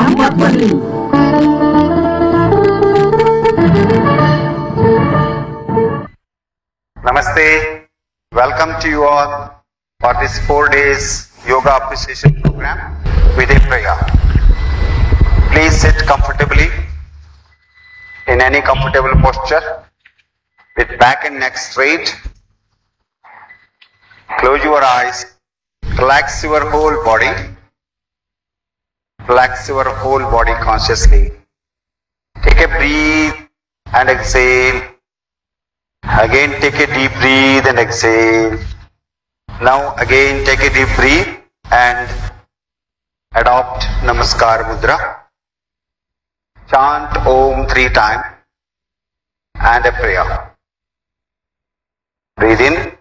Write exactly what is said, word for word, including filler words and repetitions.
Nampatpalli. Namaste. Welcome to you all for this four days yoga appreciation program with a prayer. Please sit comfortably in any comfortable posture with back and neck straight. Close your eyes. Relax your whole body. Relax your whole body consciously. Take a breath and exhale. Again take a deep breath and exhale. Now again take a deep breath and adopt Namaskar Mudra. Chant Om three times and a prayer. Breathe in.